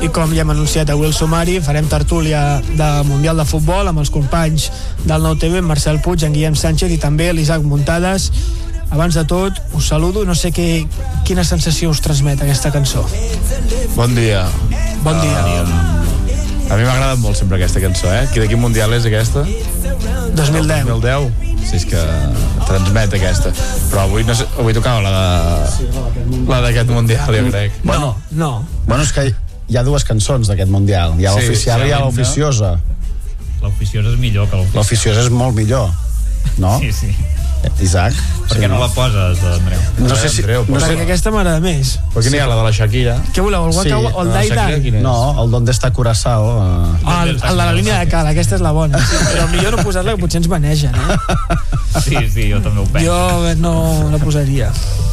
i com ja hem anunciat avui el sumari, farem tertúlia de Mundial de Futbol amb els companys del Nou TV, en Marcel Puig, en Guillem Sánchez i també l'Isaac Muntades. Abans de tot, us saludo, no sé quina sensació us transmet aquesta cançó. Bon dia. Bon dia. A mi m'ha agradat molt sempre aquesta cançó, eh? De quin mundial és aquesta? 2010. 2010? Sí, és que transmet aquesta. Però avui tocava la d'aquest mundial, jo crec. No. Bueno, és que hi ha dues cançons d'aquest mundial. Hi ha l'oficial i hi ha l'oficiosa. L'oficiosa és millor que l'oficial. L'oficiosa és molt millor, no? Sí. Isaac? Per què no la poses, Andreu? No sé si... Perquè aquesta m'agrada més. Per què n'hi ha la de la Shakira? Què voleu, el Waka o el Dai Dai? No, el Donde està Curaçao. El de la línia de cal, aquesta és la bona. Però millor no posar-la, que potser ens manegen, eh? Sí, jo també ho penso. Jo no la posaria.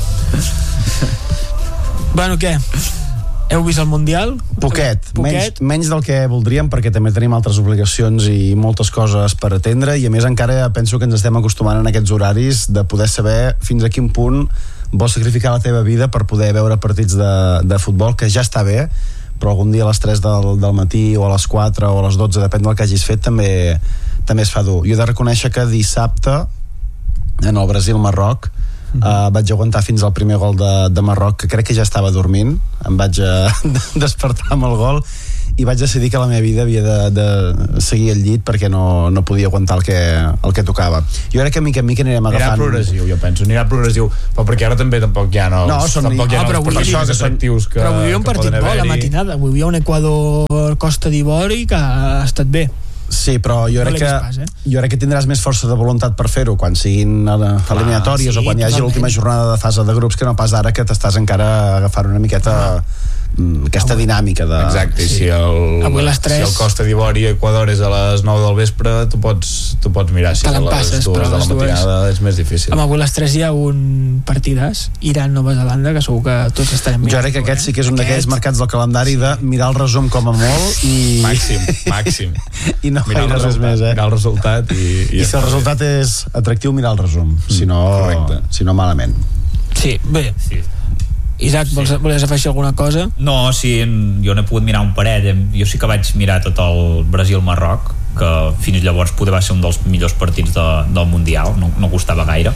Bueno, què? Heu vist el Mundial? Poquet. Menys del que voldríem, perquè també tenim altres obligacions i moltes coses per atendre, i a més encara penso que ens estem acostumant en aquests horaris de poder saber fins a quin punt vols sacrificar la teva vida per poder veure partits de futbol, que ja està bé, però algun dia a les 3 del matí o a les 4 o a les 12, depèn del que hagis fet, també es fa dur. Jo he de reconèixer que dissabte en el Brasil-Marroc vaig aguantar fins al primer gol de Marroc, que crec que ja estava dormint, em vaig despertar amb el gol i vaig decidir que la meva vida havia de seguir al llit perquè no podia aguantar el que tocava. Jo crec que mica en mica anirem agafant... Anirà progressiu, jo penso, però perquè ara també tampoc hi ha els partits atractius que... Però avui hi ha un partit bo a la matinada, avui hi ha un Equador-Costa d'Ivori que ha estat bé. Sí, però jo crec que tindràs més força de voluntat per fer-ho quan siguin eliminatòries o quan hi hagi l'última jornada de fase de grups, que no pas ara que t'estàs encara agafant una miqueta aquesta dinàmica de... Exacte, sí. Si el Costa d'Ivori i Equador és a les 9 del vespre, tu pots mirar si a les 2 de la matinada és més difícil. Avui a les 3 hi ha un partidàs, Iran-Nova Zelanda, que segur que tots estarem jo crec que aquest sí que és un d'aquells marcats del calendari de mirar el resum com a molt i... Màxim. I no mirar res més, mirar el resultat i si el resultat és atractiu, mirar el resum, si no malament. Sí, bé. Sí. Isaac, volies afegir alguna cosa? No, sí, jo n'he pogut mirar un parell. Jo sí que vaig mirar tot el Brasil-Marroc, que fins llavors poder va ser un dels millors partits del Mundial, no costava gaire,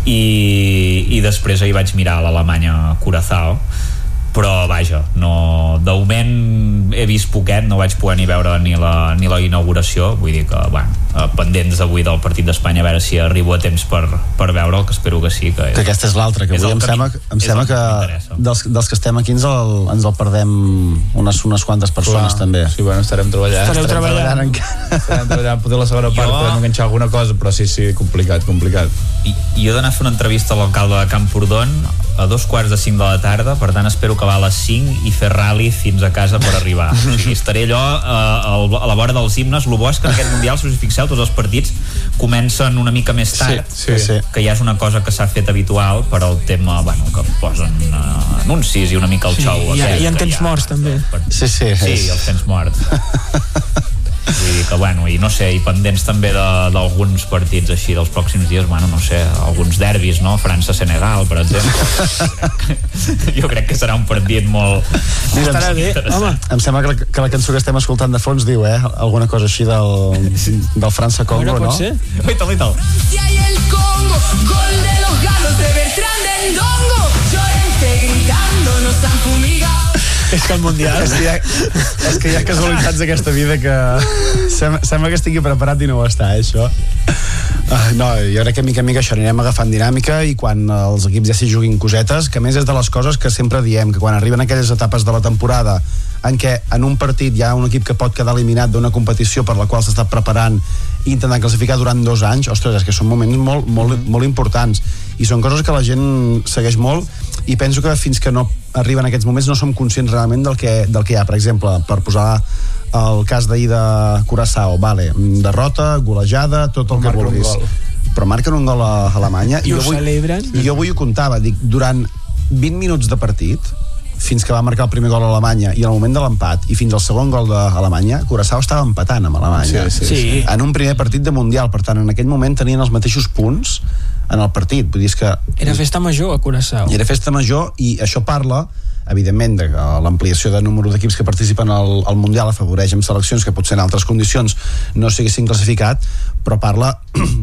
i després ahir vaig mirar l'Alemanya-Curaçao, però vaja, no, de moment he vist poquet, no vaig poder ni veure ni la inauguració, vull dir que pendents avui del partit d'Espanya, a veure si arribo a temps per veure'l, que espero que sí, que aquesta és l'altra, que avui em sembla que dels que estem aquí ens el perdem unes quantes persones. També. Sí, bueno, estarem treballant poder la segona part podem enganxar alguna cosa, però sí, complicat. I jo he d'anar a fer una entrevista a l'alcalde de Camprodon a 4:45 de la tarda, per tant espero acabar a les 5 i fer rally fins a casa per arribar. O sigui, estaré allò a la vora dels himnes. El bo és que en aquest Mundial, si us hi fixeu, tots els partits comencen una mica més tard, sí. Que ja és una cosa que s'ha fet habitual per al tema, que posen anuncis i una mica el show. I en temps morts també. Sí, els temps morts. Vull dir que, i no sé, i pendents també d'alguns partits així dels pròxims dies, no sé, alguns derbis, no? França-Senegal, per exemple. Jo crec que serà un partit molt... Estarà bé, home. Em sembla que la cançó que estem escoltant de fons diu, alguna cosa així del França-Congo, no? Pot ser? Oita. Rusia y el Congo, gol de los galos de Bertrand del Dongo, Llorente gritando, nos han fumigado. És que el Mundial... És que hi ha casualitats d'aquesta vida que sembla que estigui preparat i no ho està, això. No, jo crec que mica en mica això anirem agafant dinàmica, i quan els equips ja s'hi juguin cosetes, que a més és de les coses que sempre diem, que quan arriben aquelles etapes de la temporada en què en un partit hi ha un equip que pot quedar eliminat d'una competició per la qual s'ha estat preparant i intentant classificar durant 2 anys, ostres, és que són moments molt importants, i són coses que la gent segueix molt, i penso que fins que no arriben aquests moments no som conscients realment del que hi ha. Per exemple, per posar el cas d'ahir de Curaçao, derrota, golejada, tot el que vulguis, però marquen un gol a Alemanya, i ho celebren, i jo avui ho comptava, dic, durant 20 minuts de partit fins que va marcar el primer gol a Alemanya, i al moment de l'empat i fins al segon gol d'Alemanya, Curaçao estava empatant amb Alemanya sí. en un primer partit de Mundial. Per tant, en aquell moment tenien els mateixos punts en el partit. Vull dir, que era festa major a Curaçao. Era festa major, i això parla evidentment de que l'ampliació de número d'equips que participen al Mundial afavoreix amb seleccions que potser en altres condicions no s'haguessin classificat, però parla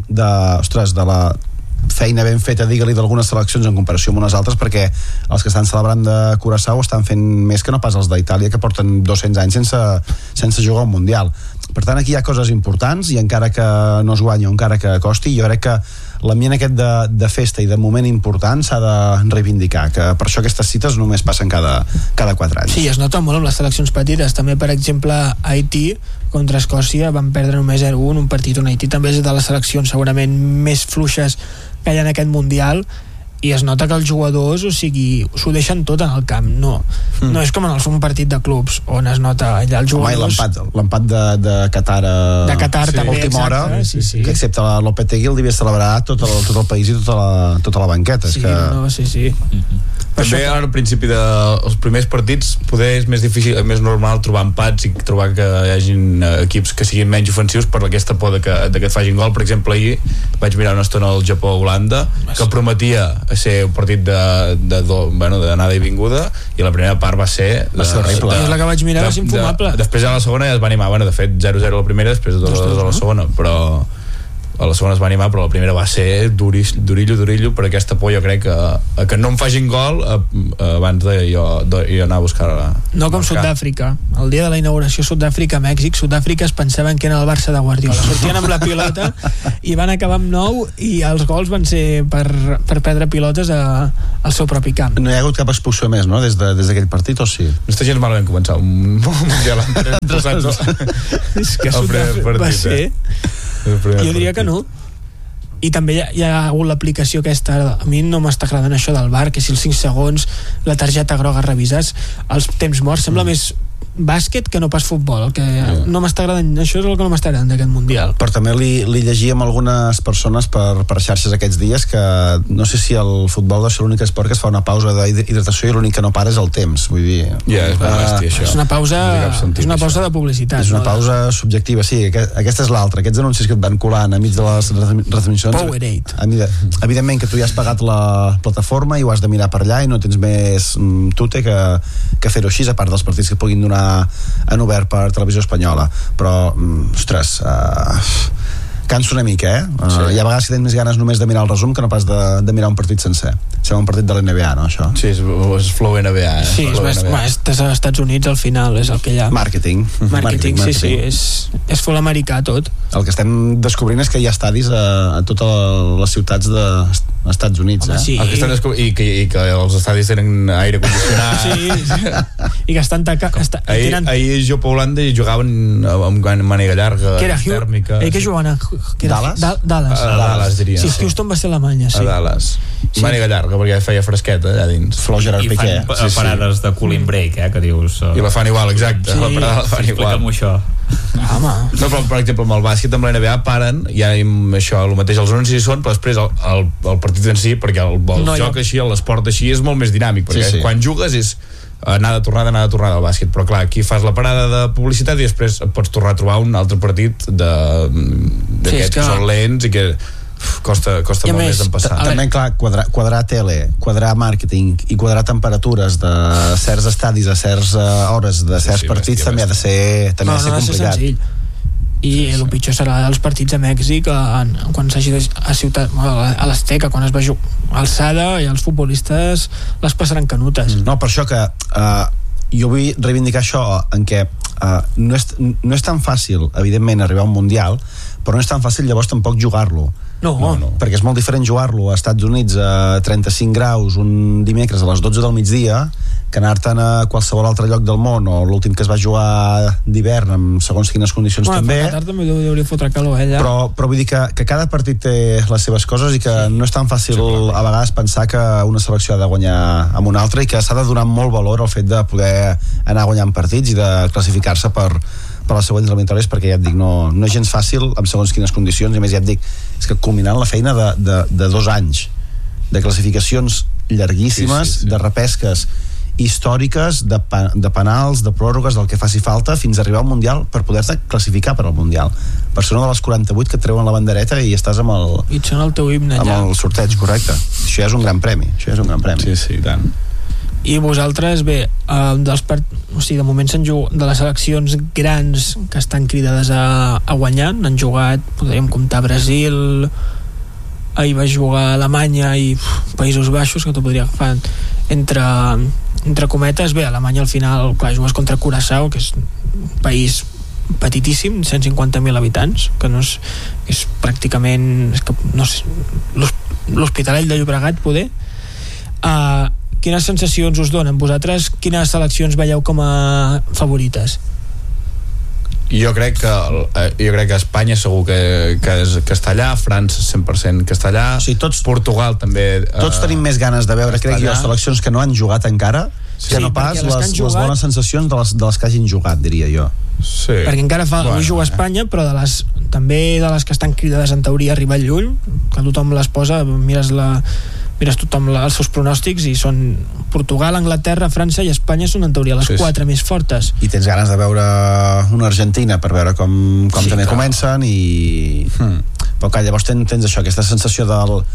de la feina ben feta, digue-li, d'algunes seleccions en comparació amb unes altres, perquè els que estan celebrant de Curaçao estan fent més que no pas els d'Itàlia, que porten 200 anys sense jugar un Mundial. Per tant, aquí hi ha coses importants, i encara que no es guanyi o encara que costi, jo crec que l'ambient aquest de festa i de moment important s'ha de reivindicar, que per això aquestes cites només passen cada 4 anys. Sí, es nota molt amb les seleccions petites. També, per exemple, Haití contra Escòcia van perdre només 0-1, un partit on Haití també és de les seleccions segurament més fluixes que hi ha en aquest Mundial, i es nota que els jugadors, o sigui, s'ho deixen tot en el camp. No és com en un partit de clubs on es nota allà els jugadors. L'empat de Qatar de Qatar sí, també, última hora, sí. Que excepte Lopetegui el devia celebrar tot el país i tota la banqueta. Sí, sí. També al principi dels primers partits poder és més difícil, més normal trobar empats i trobar que hi hagin equips que siguin menys ofensius per aquesta por de que et facin gol. Per exemple, ahir vaig mirar una estona el Japó-Holanda, que prometia ser un partit d'anada i vinguda, i la primera part va ser horrible. És la que vaig mirar, va ser infumable. Després a la segona ja es va animar, de fet 0-0 la primera, després 2-2 a la segona, però a la segona es va animar, però la primera va ser durillo per aquesta por. Jo crec que no em facin gol abans de jo anar a buscar no com Sud-àfrica, el dia de la inauguració Sud-àfrica-Mèxic, Sud-àfrica es pensaven que era el Barça de Guardiola, sortien amb la pilota i van acabar amb 9, i els gols van ser per perdre pilotes al seu propi camp. No hi ha hagut cap expulsió més, no? Des d'aquell partit, o sí? No està gens malament començar un Mundial és que Sud-àfrica va ser jo diria que no. I també hi ha hagut l'aplicació aquesta, a mi no m'està agradant això del VAR, que si els 5 segons la targeta groga revises els temps morts, sembla més bàsquet que no pas futbol, el que no m'està agradant, això és el que no m'està agradant d'aquest Mundial. Però també li llegíem algunes persones per xarxes aquests dies que no sé si el futbol deu ser l'únic esport que es fa una pausa d'hidratació i l'únic que no para és el temps, vull dir... És molt bèstia, això. És una pausa de publicitat. És una pausa subjectiva, sí, aquesta és l'altra, aquests anuncis que et van colant a mig de les retransmissions. Powerade. Evidentment que tu ja has pagat la plataforma i ho has de mirar per allà i no tens més tute que fer-ho així, a part dels partits que puguin donar en obert per Televisió Espanyola, però ostres, cansa una mica, sí. Hi ha vegades que tens més ganes només de mirar el resum que no pas de mirar un partit sencer. Sembla un partit de l'NBA, no, això? Sí, és flow NBA. Sí, és més als Estats Units al final, és el que hi ha. Màrqueting, sí, és full americà tot. El que estem descobrint és que hi ha estadis a totes les ciutats dels Estats Units. Home, sí. I que els estadis tenen aire condicionat. Sí, i que estan ahir Japó-Holanda jugaven amb màniga llarga, tèrmica. Ahir que jugaven a Dallas, diria. Sí, Houston va ser Alemanya, sí. A Dallas. Màniga llarga, perquè feia fresqueta allà dins. Flor Gerard Piqué. I fan parades de cooling break, que dius... I la fan igual, exacte. La parada la fan igual. Explica'm això. No, però per exemple amb el bàsquet, amb la NBA paren, ja això, el mateix els anuncis són, però després el partit en si, perquè el joc així, l'esport així és molt més dinàmic, perquè quan jugues és anada tornada al bàsquet, però clar, aquí fas la parada de publicitat i després pots tornar a trobar un altre partit d'aquests que són lents i que costa molt més d'empassar. També, clar, quadrar tele, quadrar màrqueting i quadrar temperatures de certs estadis a certes hores de certs partits també ha de ser complicat. I el pitjor serà els partits a Mèxic quan s'hagi a l'Azteca, quan es va jugar alçada, i els futbolistes les passaran canutes. No, per això que jo vull reivindicar això en què no és tan fàcil, evidentment, arribar a un Mundial, però no és tan fàcil llavors tampoc jugar-lo. No. Perquè és molt diferent jugar-lo a Estats Units a 35 graus un dimecres a les 12 del migdia que anar-te'n a qualsevol altre lloc del món, o l'últim que es va jugar d'hivern amb segons quines condicions també. A Qatar també hauria fotre calor allà. Però vull dir que cada partit té les seves coses i que no és tan fàcil a vegades pensar que una selecció ha de guanyar amb una altra, i que s'ha de donar molt valor al fet de poder anar guanyant partits i de classificar-se per les següents eliminatòries, perquè ja et dic, no és gens fàcil amb segons quines condicions, i més ja et dic, és que culminant la feina de 2 anys de classificacions llarguíssimes, de repesques històriques de penals, de pròrrogues, del que faci falta fins a arribar al Mundial per poder-te classificar per al Mundial. Per ser una de les 48 que et treuen la bandereta i estàs amb el... I et sona el teu himne allà. Amb el sorteig, correcte. Això ja és un gran premi. Sí, tant. I vosaltres, bé, de moment s'han jugat de les seleccions grans que estan cridades a guanyar, han jugat, podríem comptar Brasil, ahir va jugar Alemanya i Països Baixos, que t'ho podria agafar entre cometes. Bé, Alemanya al final, clar, jugues contra Curaçao, que és un país petitíssim, 150.000 habitants, que no és pràcticament, no sé, l'Hospitalet de Llobregat, poder. Quines sensacions us donen? Vosaltres quines seleccions veieu com a favorites? Jo crec que Espanya segur que està allà, França 100% que està allà, sí, Portugal també tots tenim més ganes de veure, crec jo, seleccions que no han jugat encara, que no pas les bones sensacions de les que hagin jugat, diria jo. Sí. Perquè encara avui juga Espanya, però també de les que estan cridades en teoria a arribar lluny, que tothom les posa, mires tothom els seus pronòstics i són Portugal, Anglaterra, França i Espanya són en teoria les 4 més fortes. I tens ganes de veure una Argentina per veure com també comencen i... Però clar, llavors tens això, aquesta sensació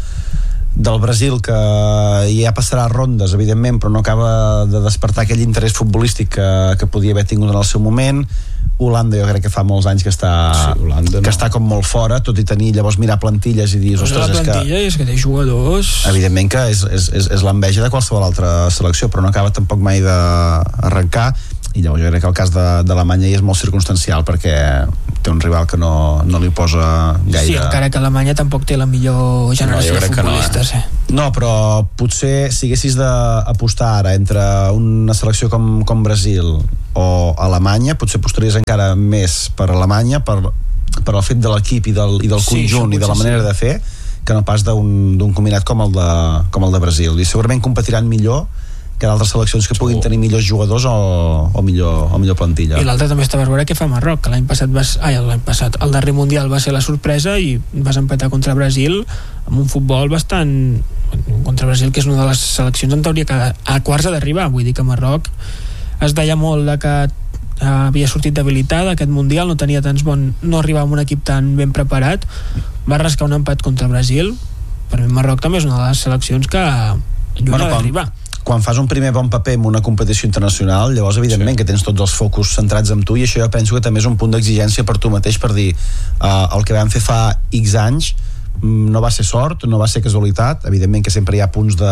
del Brasil que ja passarà rondes, evidentment, però no acaba de despertar aquell interès futbolístic que podia haver tingut en el seu moment. Holanda jo crec que fa molts anys que està com molt fora, tot i tenir llavors mirar plantilles i dir, ostres, és que té jugadors, evidentment que és l'enveja de qualsevol altra selecció, però no acaba tampoc mai d'arrencar. I llavors jo crec que el cas d'Alemanya és molt circumstancial perquè té un rival que no li posa gaire. Sí, encara que Alemanya tampoc té la millor generació de futbolistes. No, però potser si haguessis d'apostar ara entre una selecció com Brasil o Alemanya, potser apostaries encara més per Alemanya per el fet de l'equip i del conjunt i de la manera de fer, que no pas d'un combinat com el de Brasil. I segurament competiran millor que d'altres seleccions que puguin tenir millors jugadors o millor plantilla. I l'altre també està per veure què fa Marroc, que l'any passat el darrer Mundial va ser la sorpresa i vas empatar contra Brasil amb un futbol bastant contra Brasil, que és una de les seleccions en teoria que a quarts ha d'arribar. Vull dir que Marroc es deia molt de que havia sortit debilitada aquest Mundial, no arribava amb un equip tan ben preparat, va rascar un empat contra Brasil. Per mi Marroc també és una de les seleccions que lluny ha d'arribar. Quan fas un primer bon paper en una competició internacional, llavors evidentment que tens tots els focus centrats en tu, i això jo penso que també és un punt d'exigència per tu mateix, per dir el que vam fer fa X anys no va ser sort, no va ser casualitat. Evidentment que sempre hi ha punts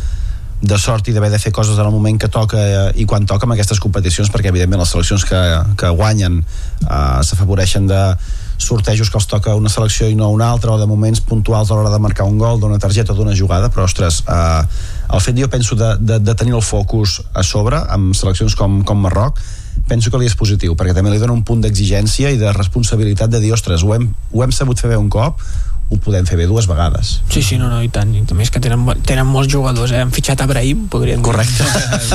de sort i d'haver de fer coses en el moment que toca i quan toca en aquestes competicions, perquè evidentment les seleccions que guanyen s'afavoreixen de sortejos que els toca una selecció i no una altra, o de moments puntuals a l'hora de marcar un gol, d'una targeta o d'una jugada, però ostres, el fet, jo penso, de tenir el focus a sobre amb seleccions com Marroc, penso que li és positiu, perquè també li dona un punt d'exigència i de responsabilitat de dir, ostres, ho hem sabut fer bé un cop, ho podem fer bé 2 vegades. Sí, no, i tant. I també és que tenen molts jugadors, han fitxat a Brahim, podríem dir. Correcte.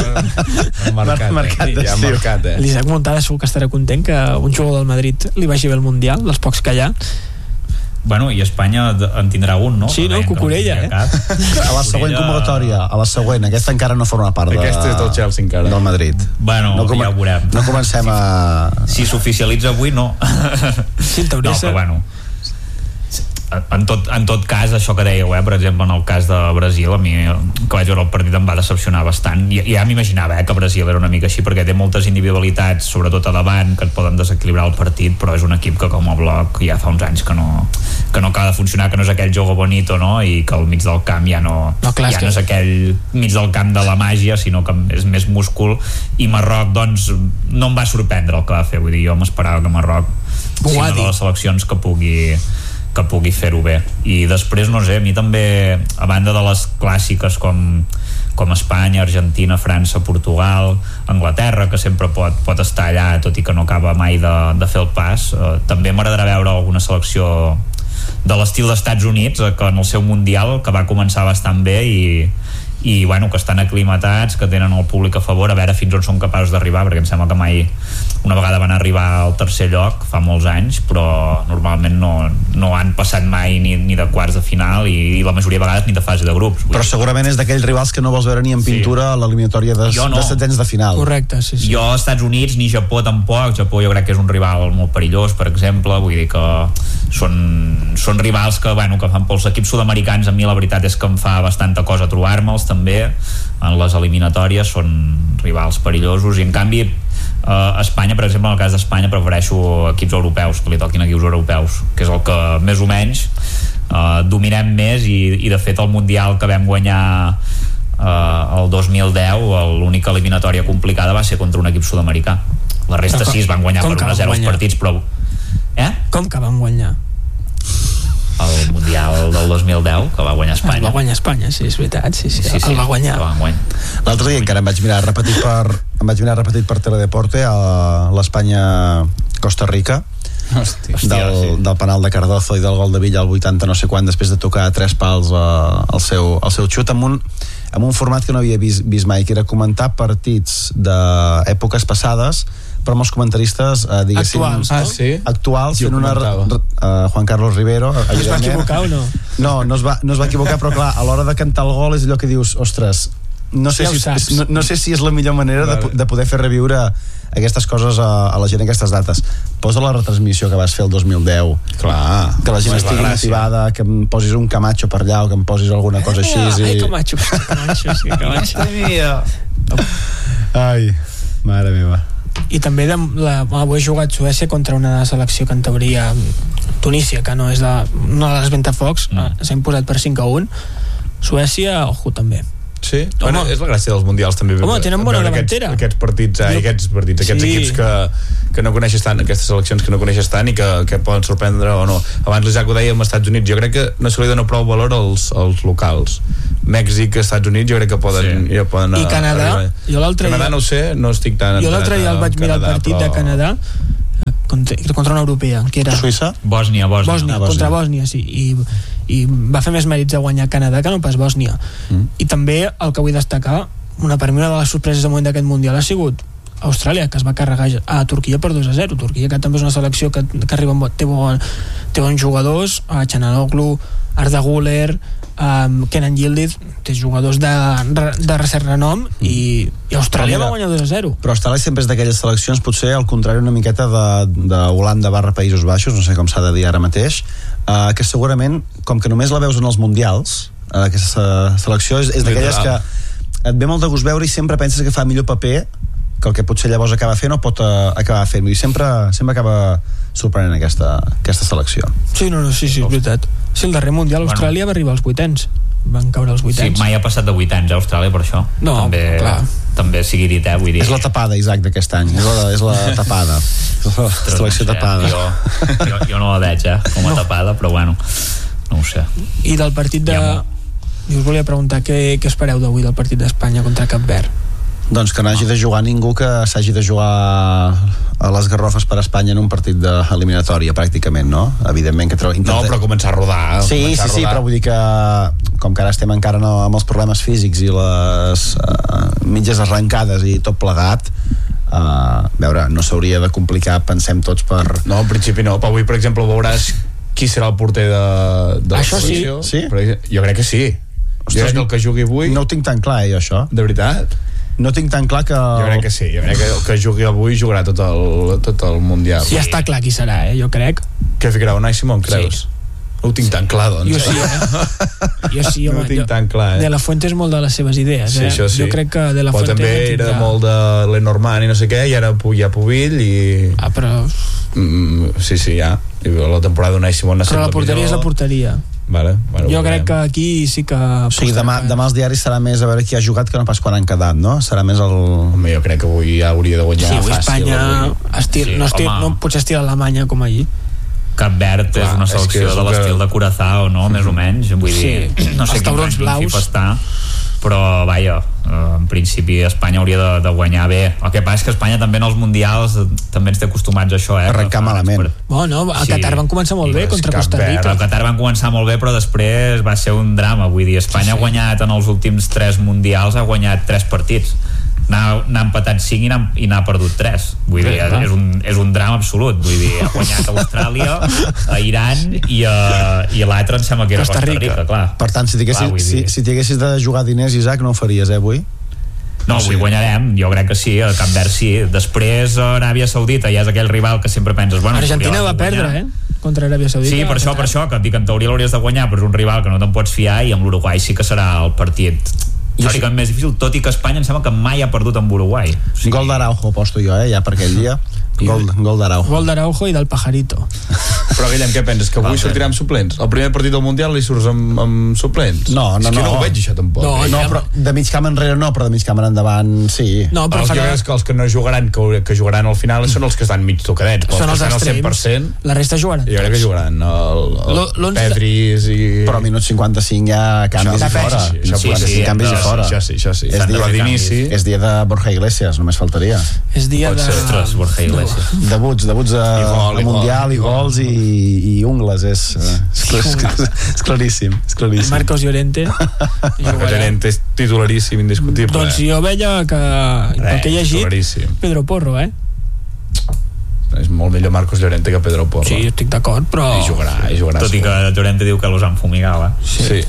Marcat. L'Isaac Montada segur que estarà content que un jugador del Madrid li vagi bé al Mundial, dels pocs que hi ha. Bueno, i Espanya en tindrà un, no? Sí, no? Cucurella, A la següent convocatòria, aquesta encara no forma part aquesta és del Chelsea encara. Del Madrid. Bueno, ja ho veurem. No comencem a... Si s'oficialitza avui, no. Sí, en teoria. No, però bueno, en tot cas, això que dèieu, per exemple, en el cas de Brasil, a mi que vaig veure el partit em va decepcionar bastant, i ja m'imaginava que Brasil era una mica així, perquè té moltes individualitats, sobretot a davant, que et poden desequilibrar el partit, però és un equip que com a bloc ja fa uns anys que no acaba de funcionar, que no és aquell jogo bonito, no? I que al mig del camp ja no és aquell mig del camp de la màgia, sinó que és més múscul. I Marroc, doncs, no em va sorprendre el que va fer, vull dir, jo m'esperava que Marroc sigui una de les seleccions que pugui fer-ho bé. I després, no sé, a mi també, a banda de les clàssiques com Espanya, Argentina, França, Portugal, Anglaterra, que sempre pot estar allà, tot i que no acaba mai de fer el pas, també m'agradarà veure alguna selecció de l'estil d'Estats Units, que en el seu Mundial, que va començar bastant bé i i bueno, que estan aclimatats, que tenen el públic a favor, a veure fins on són capaços d'arribar, perquè em sembla que mai, una vegada van arribar al tercer lloc fa molts anys, però normalment no han passat mai ni de quarts de final i la majoria de vegades ni de fase de grups. Però segurament és d'aquells rivals que no vols veure ni en pintura a l'eliminatòria de setzents de final. Correcte, sí. Jo, Estats Units, ni Japó tampoc. Japó jo crec que és un rival molt perillós, per exemple, vull dir que són rivals que, bueno, que fan pels equips sud-americans. A mi la veritat és que em fa bastanta cosa trobar-me'ls també en les eliminatòries, són rivals perillosos, i en canvi Espanya, per exemple, en el cas d'Espanya prefereixo equips europeus, que li toquin equips europeus, que és el que més o menys dominem més, i de fet el Mundial que vam guanyar el 2010, l'única eliminatòria complicada va ser contra un equip sud-americà. La resta sí es van guanyar per 1-0 els partits, però... Com que van guanyar? El Mundial del 2010 que va guanyar Espanya. El va guanyar Espanya, sí, és veritat, sí. El va guanyar. L'altre dia encara em vaig mirar repetit per Teledeporte a l'Espanya-Costa Rica. Del penal de Cardozo i del gol de Villa al 80 no sé quan, després de tocar 3 pals al seu xut, amb un format que no havia vist mai, que era comentar partits d'èpoques passades però amb els comentaristes diguéssim actuals fent una Juan Carlos Rivero es va equivocar o no? No es va equivocar, però clar, a l'hora de cantar el gol és allò que dius, ostres, no sé si és la millor manera de poder fer reviure aquestes coses a la gent aquestes dates. Posa la retransmissió que vas fer el 2010, clar, que la gent estigui motivada, que em posis un Camacho per allà o que em posis alguna cosa així Camacho ai, mare meva. I també avui he jugat Suècia contra una selecció que en teoria Tunísia, que no és una de les ventafocs, s'ha imposat per 5-1. Suècia, ojo també. Sí, bueno, és la gràcia dels mundials també. Home, tenen bona davantera. Aquests equips que no coneixes tant, aquestes seleccions que no coneixes tant i que poden sorprendre o no. Abans l'Isaac ho deia amb Estats Units, jo crec que no se li dona prou valor als locals. Mèxic, Estats Units, jo crec que poden i Canadà, Canadà no ho sé, no estic tan... Jo l'altre dia el vaig mirar el partit de Canadà contra una europea, que era Suïssa? Bòsnia, contra Bòsnia, sí, i va fer més mèrits de guanyar Canadà que no pas Bòsnia. I també el que vull destacar, per mi una de les sorpreses del moment d'aquest Mundial ha sigut Austràlia, que es va carregar a Turquia per 2-0. Turquia, que també és una selecció que arriba té bons jugadors, Çalhanoğlu, Arda Güler, Kenan Yildiz, té jugadors de cert renom, i Austràlia va guanyar 2-0. Però Austràlia sempre és d'aquelles seleccions, potser al contrari una miqueta d'Holanda / Països Baixos, no sé com s'ha de dir ara mateix, que segurament, com que només la veus en els mundials, aquesta selecció és d'aquelles que et ve molt de gust veure i sempre penses que fa millor paper que el que potser llavors acaba fent o pot acabar fent, i sempre acaba sorprenent aquesta selecció. Sí, és veritat. Sí, el darrer Mundial Austràlia va arribar als 8ens, van caure als 8ens. Sí, mai ha passat de 8ens Austràlia, per això. No, també sigui dit, vull dir... És la tapada, Isaac, d'aquest any, és la tapada. La selecció tapada. Jo no la veig, com a tapada, però bueno, no ho sé. I del partit de... Jo us volia preguntar què espereu d'avui del partit d'Espanya contra Cap Verd? Doncs que no hagi de jugar ningú que s'hagi de jugar a les garrofes per Espanya en un partit d'eliminatòria, pràcticament, no? Evidentment que no, però començar a rodar. Sí, però vull dir que com que ara estem encara amb els problemes físics i les mitges arrencades i tot plegat, veure, no s'hauria de complicar, pensem tots per... No, en principi no, però avui, per exemple, veuràs qui serà el porter de la selecció. Sí? Jo crec que sí. Jo crec que el que jugui avui... No ho tinc tan clar, això. De veritat? No tinc tan clar que... Jo crec que sí, jo crec que el que jugui avui jugarà tot el Mundial. Sí, està clar qui serà, jo crec. Què ficarà Unai Simón, creus? Sí. No ho tinc tan clar, doncs. Jo sí, home. No ho tinc tan clar, De La Fuente és molt de les seves idees, Sí, això sí. Jo crec que De La Fuente... Però també era molt de Lenormand i no sé què, i ara ja Pubill i... però... Sí, ja. I la temporada d'Unai Simón... Però la porteria és la porteria. Vale, jo crec que aquí sí que... O sigui, demà els diaris serà més a veure qui ha jugat que no pas quan han quedat, no? Serà més el... Home, jo crec que avui ja hauria de guanyar fàcil. Sí, Espanya potser estil Alemanya com allí. Cap Verd és una selecció de l'estil de Curaçao, no? Més o menys, vull dir, no sé quins anys FIFA està. però vaja, en principi Espanya hauria de guanyar bé. El que passa és que Espanya també en els mundials també ens té acostumats a això, arrencar malament. Bueno, a Qatar van començar molt bé contra Costa Rica. A Qatar van començar molt bé, però després va ser un drama, vull dir, Espanya ha guanyat en els últims 3 mundials, ha guanyat 3 partits, n'ha empatat 5 i n'ha perdut 3, vull dir, és un drama absolut, vull dir, ha guanyat a Austràlia, a Iran i l'altre em sembla que era Costa Rica, clar. Per tant, si t'haguessis de jugar diners, Isaac, no ho faries, avui? No, avui guanyarem, jo crec que sí, a Cap Verd sí. Després Aràbia Saudita ja és aquell rival que sempre penses, bueno, Argentina va perdre, contra Aràbia Saudita. Sí, per això, que et dic, en teoria l'hauries de guanyar, però és un rival que no te'n pots fiar, i amb l'Uruguai sí que serà el partit teòricament més difícil, tot i que Espanya em sembla que mai ha perdut amb Uruguai. Gol d'Araujo posto jo, ja per aquell dia. Gol d'Araujo. Gol d'Araujo i del Pajarito. Però Guillem, què penses? Que avui sortirà amb suplents? El primer partit del Mundial li surts amb suplents? No. És que no ho veig, això, tampoc. No, però de mig camp enrere no, però de mig camp endavant sí. No, però els que no jugaran, que jugaran al final són els que estan mig tocadets. Són els extrems. 100%, la resta jugaran. Jo crec que jugaran el Pedris i... Però a minut 55 ja canvis i fora. Sí, canvis i fora. Això sí. És dia de Borja Iglesias, només faltaria. És dia de... Ostres, Borja Iglesias. Debuts a Mundial i gols i ungles, és claríssim. Marcos Llorente. Llorente és titularíssim, indiscutible. Doncs jo veia que el que he llegit, Pedro Porro, és molt millor Marcos Llorente que Pedro Porro. Sí, estic d'acord, però... I jugarà. Tot i que Llorente diu que los han fumigat, Sí.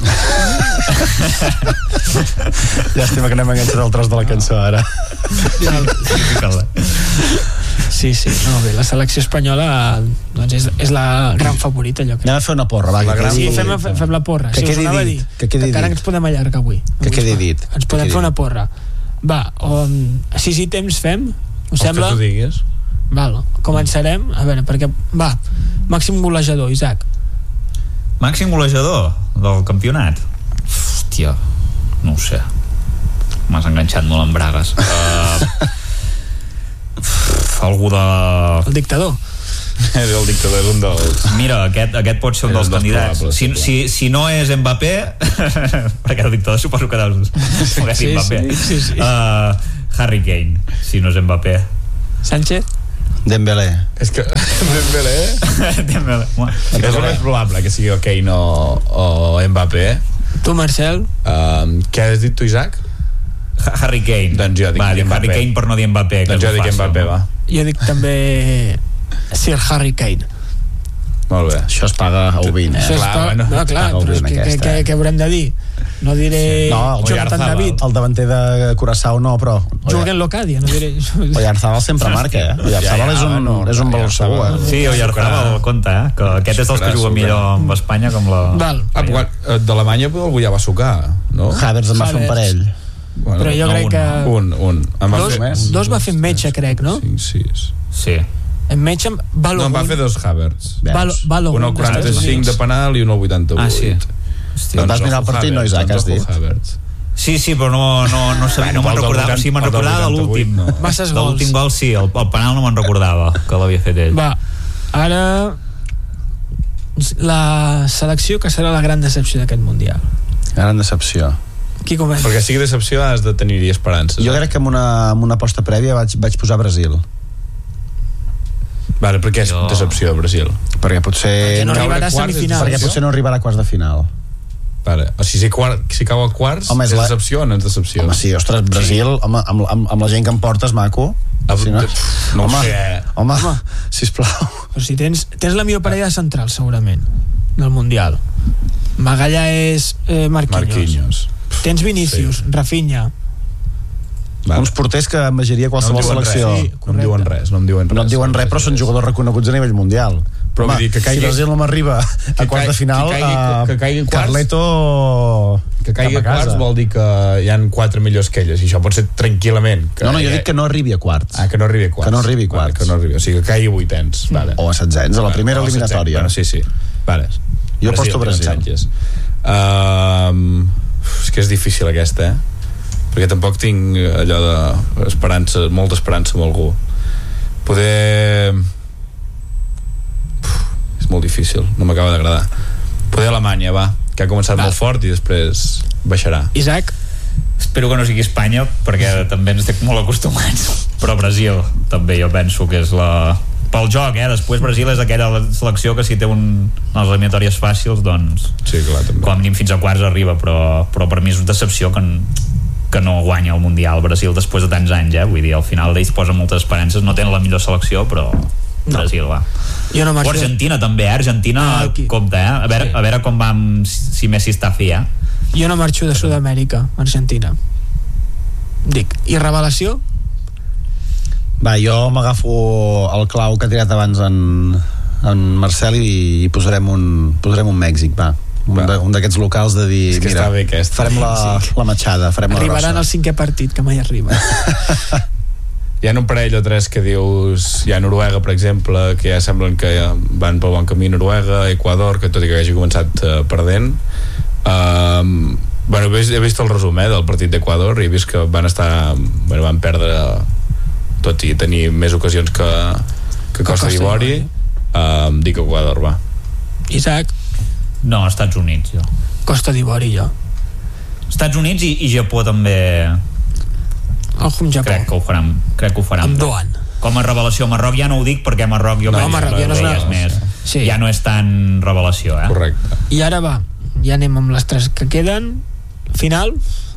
Llàstima que anem enganxat al tros de la cançó, ara. Sí, no, bé, la selecció espanyola doncs és la gran favorita, jo crec. Anem a fer una porra, va. Sí, fem la porra. Que quedi dit. Que encara ens podem allargar avui. Que quedi dit. Ens podem fer una porra. Va, si temps fem, us sembla? Que tu digues. Val, començarem. A veure, perquè... Va, màxim golejador, Isaac. Màxim golejador del campionat? Hòstia, no ho sé. M'has enganxat molt en bragues. Algú de... El dictador. El dictador és un dels... Mira, aquest pot ser un dels candidats. Si no és Mbappé, perquè el dictador suposo que és Mbappé. Sí. Harry Kane, si no és Mbappé. Sánchez? Dembélé. És que... Dembélé? És el més probable que sigui Kane o Mbappé. Tu, Marcel? Què has dit tu, Isaac? Harry Kane. Doncs jo dic Mbappé. Harry Kane per no dir Mbappé. Doncs jo dic Mbappé, va. Jo dic també Sir Harry Kane. Molt bé. Això es paga a Ovin, Clar, però què haurem de dir? No diré Jonathan David. El davanter de Curaçao no, però Jürgen Locadia, no diré. Oyarzabal sempre marca, Oyarzabal és un valor segur, Sí, Oyarzabal compta, que aquest és dels que juga millor amb Espanya com la... D'Alemanya algú ja va sucar, no? Havertz en va fer un parell. Però jo crec que... Un. Dos va fer Metge, crec, no? 5-6. Sí. En Metge no, en va fer 2 Havertz. Un al 45 de penal i un al 88. Ah, sí. Hòstia, vas mirar el partit, no, Isaac, has dit? Sí, però no sabia, no me'n recordava. Sí, me'n recordava de l'últim. Masses gols. De l'últim gol, sí, el penal no me'n recordava que l'havia fet ell. Va, ara la selecció que serà la gran decepció d'aquest Mundial. Gran decepció. Qui comença? Perquè sigui decepció has de tenir-hi esperances. Jo crec que amb una aposta prèvia vaig posar Brasil. Vale, per què és decepció Brasil? Perquè potser no arribarà a semifinals. Perquè potser no arribarà a quarts de final. Vale. O sigui, si cau a quarts, és decepció o no és decepció? Home, sí, ostres, Brasil, amb la gent que em portes, maco. Si no ho sé. Home, sisplau. Però si tens la millor parella central, segurament, del Mundial. Magalla és Marquinhos. Tens Vinícius, Rafinha. Uns porters que envejaria qualsevol selecció. No em diuen res. No et diuen res, però són jugadors reconeguts a nivell mundial. Però vull dir que caigui... Si Brasil no m'arriba a quarts de final, que caigui quarts, Carleto... Que caigui quarts vol dir que hi han 4 millors que elles, i això pot ser tranquil·lament. No, jo dic que no arribi a quarts. Que no arribi a quarts. Que no arribi a quarts. O sigui, que caigui a vuitens. O a setzents, a la primera eliminatòria. Sí. Jo aposto Brasil. És que és difícil aquesta, perquè tampoc tinc allò d'esperança, molta esperança amb algú. Poder... és molt difícil, no m'acaba d'agradar. Poder Alemanya, va, que ha començat molt fort i després baixarà. Isaac? espero que no sigui Espanya, perquè també ens estic molt acostumats, però Brasil també jo penso que és pel joc, després Brasil és aquella selecció que si té les eliminatòries fàcils, doncs sí, clar, també. Com a mínim fins a quarts arriba, però per mi és una decepció que no guanya el Mundial Brasil després de tants anys, vull dir, al final ells posen moltes esperances, no tenen la millor selecció, però Brasil va. O Argentina també, Argentina compta, a veure com va si Messi està fi, Jo no marxo de Sud-amèrica, Argentina. Dic, i revelació? Va, jo m'agafo el clau que ha tirat abans en Marcel i posarem un Mèxic, va. Un d'aquests locals de dir, és que mira, bé farem la matxada, farem la rossa. Arribaran al 5è partit, que mai arriba. Hi ha un parell o tres que dius, hi ha Noruega, per exemple, que ja semblen que ja van pel bon camí, Noruega, Equador, que tot i que hagi començat perdent. Bueno, he vist el resum del partit d'Equador i he vist que van perdre, tot i tenir més ocasions que Costa d'Ivori. Dic Equador, va. Isaac? No, Estats Units, jo. Costa d'Ivori, jo. Estats Units i Japó també. Japó. Crec que ho faran. Amb Doan. Com a revelació, Marroc ja no ho dic perquè Marroc jo Marroc ja no és més. Sí. Ja no és tan revelació, Correcte. I ara va, ja anem amb les tres que queden. Final?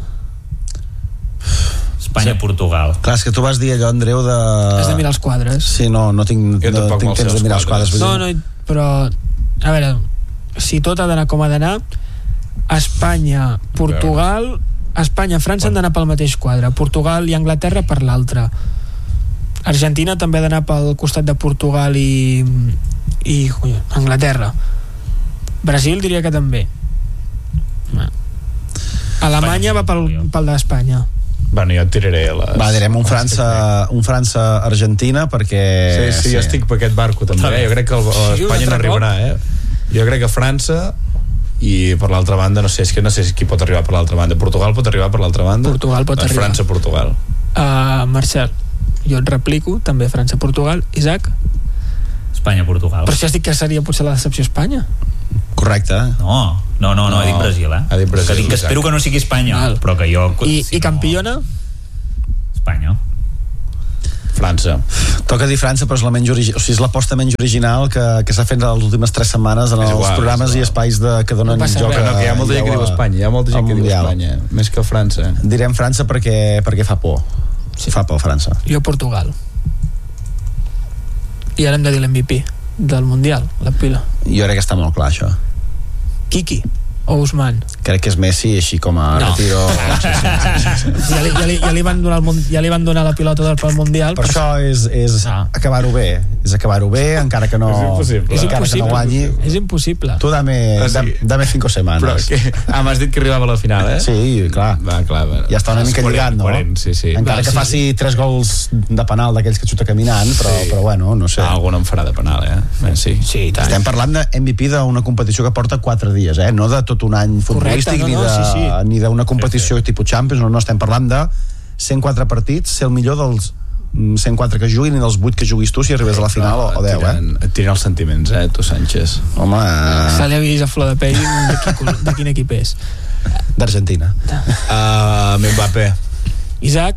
Espanya-Portugal. Clar, és que tu vas dir allò, Andreu, Has de mirar els quadres. Sí, no tinc temps de mirar els quadres. No, però a veure, si tot ha d'anar com ha d'anar, Espanya, Portugal, Espanya, França han d'anar pel mateix quadre, Portugal i Anglaterra per l'altre. Argentina també ha d'anar pel costat de Portugal i Anglaterra. Brasil diria que també. Alemanya va pel d'Espanya. Bueno, jo et tiraré direm un França-Argentina perquè... Sí, jo estic per aquest barco també, jo crec que Espanya no arribarà, Jo crec que França i per l'altra banda no sé qui pot arribar per l'altra banda. Portugal pot arribar per l'altra banda? Portugal pot arribar. França-Portugal. Marcel, jo et replico també França-Portugal. Isaac? Espanya-Portugal. Però si has dit que seria potser la decepció Espanya. Correcte. No, he dit Brasil, Ha dit Brasil, que dic que espero que no sigui Espanya. Però que jo... I campiona? Espanya. França. Toca dir França, però és l'aposta menys original que s'ha fet en les últimes 3 setmanes en els programes i espais que donen joc. Que hi ha molta gent que diu Espanya, hi ha molta gent que diu Espanya, més que França. Direm França perquè fa por. Fa por França. Jo Portugal. I ara hem de dir l'MVP del Mundial, la pila. Jo crec que està molt clar, això. Kiki o Ousmane? Crec que és Messi, així com a retiro. Ja li van donar la pilota pel Mundial. Per això és acabar-ho bé. És acabar-ho bé, encara que no guanyi. És impossible. Tu dame 5 setmanes. Però que m'has dit que arribava a la final, Sí, clar. Ja està una mica lligant, no? Encara que faci 3 gols de penal d'aquells que xuta caminant, però bueno, no sé. Algun en farà de penal, Sí, estem parlant de MVP d'una competició que porta 4 dies, no de tot un any futbolístic, ni d'una competició tipus Champions, no estem parlant de 104 partits, ser el millor dels 104 que juguin i dels 8 que juguis tu si arribes a la final o 10, Et tiren els sentiments, tu Sánchez. Home... Se li ha vist a flor de pell de quin equip és. D'Argentina. Mbappé. Isaac?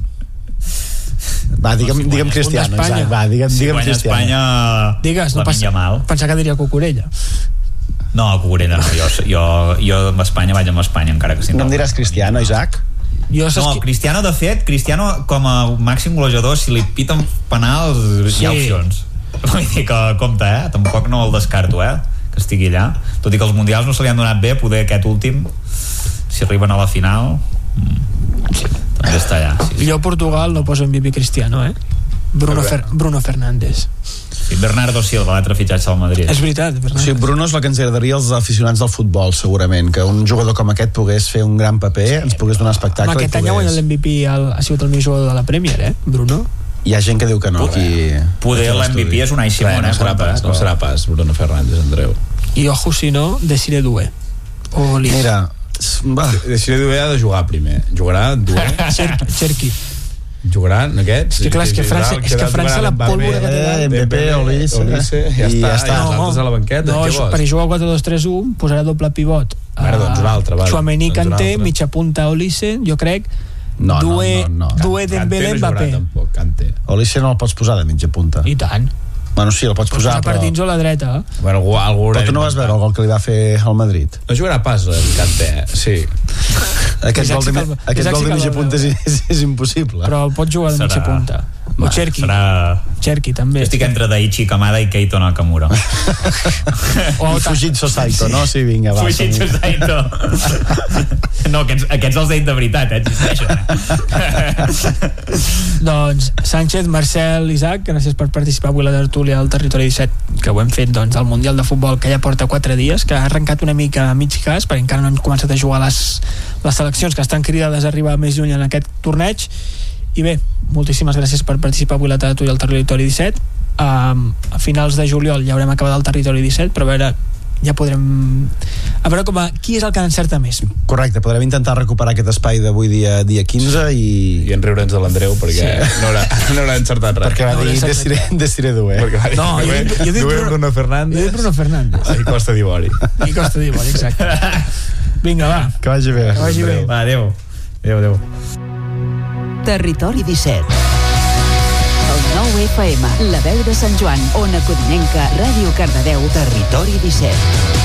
Va, digue'm Cristiano, Isaac. Va, digue'm Cristiano. Digues, no passa mal. Pensar que diria Cucurella. No, Cucurella no. Jo amb Espanya vaig amb Espanya, encara que sí. No em diràs Cristiano, Isaac? Cristiano, de fet, com a màxim golejador, si li piten penals, hi ha opcions. Vull dir que, compte, tampoc no el descarto, que estigui allà. Tot i que els mundials no se li han donat bé, poder aquest últim, si arriben a la final, també està allà. Jo a Portugal no poso MVP Cristiano, Bruno Fernández. Bernardo Silva, l'altre fitxatge al Madrid. És veritat, Bruno és la que ens agradaria als aficionats del futbol, segurament, que un jugador com aquest pogués fer un gran paper, ens pogués donar espectacle. Aquest any ha guanyat l'MVP, ha sigut el millor jugador de la Premier, Bruno. Hi ha gent que diu que no. Poder l'MVP és Unai Simón, no serà pas Bruno Fernández, Andreu. I ojo, si no, Desiré Doué. Mira, Desiré Doué ha de jugar primer. Jugarà Doué? Cherki. Jugaran aquests? Sí, clar, és que França la pólvora que té Mbappé, Olise, ja està. Els altres a la banqueta, què vols? Per jugar 4-2-3-1 posarà doble pivot. Doncs un altre, vale. Tchouaméni, Kanté, mitja punta Olise, jo crec. Due Dembélé, Mbappé. Olise no el pots posar de mitja punta. I tant. Bueno, sí, el pots posar, per dins o a la dreta. Bueno, però tu no vas veure el gol que li va fer al Madrid? No jugarà pas el Kanté, sí. Aquest gol de mitja punta és impossible. Però el pots jugar de mitja punta. O Cherki també. Jo estic entre Daichi Kamada i Keito Nakamura. I Fujitsu Saito, no? Sí, vinga, va. Fujitsu Saito. No, aquests els he dit de veritat, existeixen. Doncs Sánchez, Marcel, Isaac, gràcies per participar avui a la tertúlia del Territori 17, que ho hem fet al Mundial de Futbol, que ja porta 4 dies, que ha arrencat una mica a mig gas, perquè encara no han començat a jugar les seleccions que estan cridades a arribar més lluny en aquest torneig. I bé, moltíssimes gràcies per participar avui a la tertúlia del Territori 17. A finals de juliol ja haurem acabat el Territori 17, però ja podrem qui és el que encerta més. Correcte, podrem intentar recuperar aquest espai d'avui dia 15 i enriure'ns de l'Andreu perquè no haurà encertat res, perquè va dir Desiré Doué, jo dic Bruno Fernández i Costa d'Ivori, exacte. Vinga, va, que vagi bé. Va, adeu. Territori 17. El 9 FM, la veu de Sant Joan, Ona Codinenca, Ràdio Cardedeu, Territori 17.